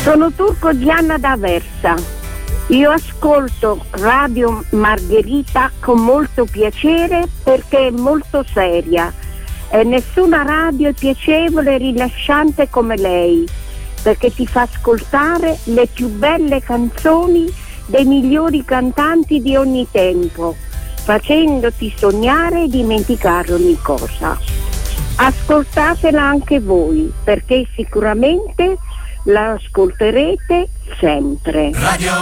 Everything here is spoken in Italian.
Sono Turco Gianna d'Aversa. Io ascolto Radio Margherita con molto piacere perché è molto seria e nessuna radio è piacevole e rilasciante come lei, perché ti fa ascoltare le più belle canzoni dei migliori cantanti di ogni tempo, facendoti sognare e dimenticare ogni cosa. Ascoltatela anche voi, perché sicuramente la ascolterete sempre.